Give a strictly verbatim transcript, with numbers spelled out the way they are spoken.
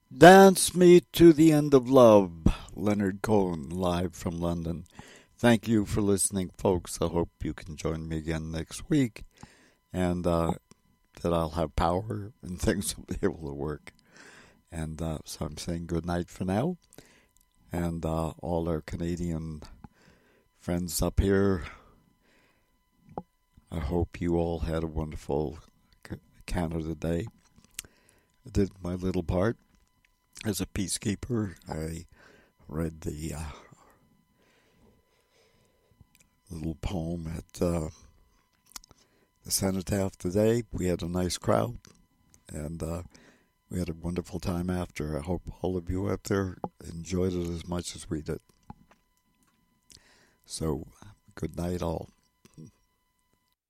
Dance Me to the End of Love, Leonard Cohen, live from London. Thank you for listening, folks. I hope you can join me again next week and uh, that I'll have power and things will be able to work. And uh, so I'm saying good night for now. And uh, all our Canadian friends up here, I hope you all had a wonderful Canada Day. I did my little part. As a peacekeeper, I read the uh, little poem at uh, the cenotaph today. We had a nice crowd, and uh, we had a wonderful time after. I hope all of you out there enjoyed it as much as we did. So, good night, all.